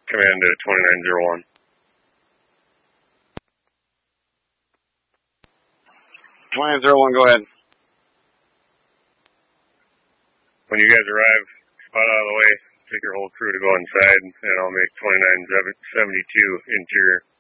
Command to 2901. 2901, go ahead. When you guys arrive, spot out of the way, take your whole crew to go inside, and I'll make 2972 interior.